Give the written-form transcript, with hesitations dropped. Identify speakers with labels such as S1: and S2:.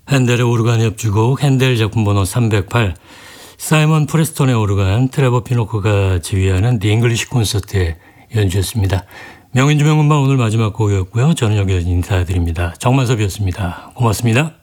S1: 핸델의 오르간 협주곡 핸델 작품 번호 308 사이먼 프레스톤의 오르간 트레버 피노코가 지휘하는 The English 콘서트의 연주였습니다. 명인주명음반 오늘 마지막 곡이었고요. 저는 여기서 인사드립니다. 정만섭이었습니다. 고맙습니다.